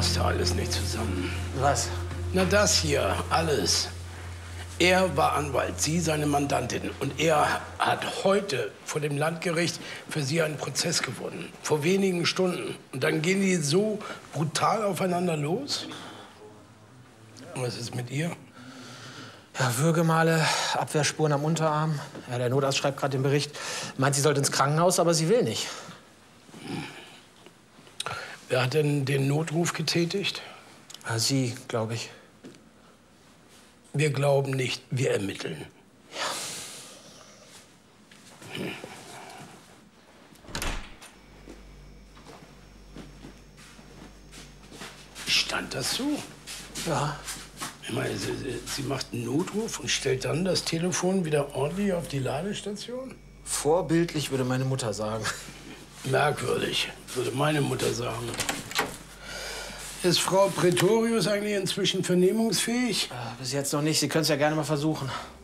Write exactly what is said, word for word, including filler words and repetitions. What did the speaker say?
passt ja alles nicht zusammen. Was? Na, das hier, alles. Er war Anwalt, Sie seine Mandantin. Und er hat heute vor dem Landgericht für Sie einen Prozess gewonnen. Vor wenigen Stunden. Und dann gehen die so brutal aufeinander los? Und was ist mit ihr? Ja, Würgemale, Abwehrspuren am Unterarm. Ja, der Notarzt schreibt gerade den Bericht. Meint, sie sollte ins Krankenhaus, aber sie will nicht. Hm. Wer hat denn den Notruf getätigt? Ja, sie, glaube ich. Wir glauben nicht, wir ermitteln. Ja. Hm. Stand das so? Ja. Ich meine, sie, sie macht einen Notruf und stellt dann das Telefon wieder ordentlich auf die Ladestation? Vorbildlich, würde meine Mutter sagen. Merkwürdig, würde meine Mutter sagen. Ist Frau Pretorius eigentlich inzwischen vernehmungsfähig? Äh, bis jetzt noch nicht. Sie können es ja gerne mal versuchen.